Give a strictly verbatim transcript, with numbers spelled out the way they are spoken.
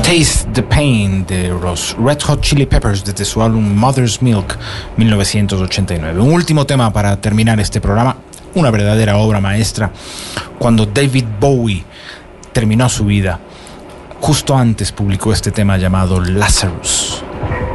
Taste the Pain de los Red Hot Chili Peppers desde su álbum Mother's Milk mil novecientos ochenta y nueve. Un último tema para terminar este programa, una verdadera obra maestra. Cuando David Bowie terminó su vida, justo antes publicó este tema llamado Lazarus.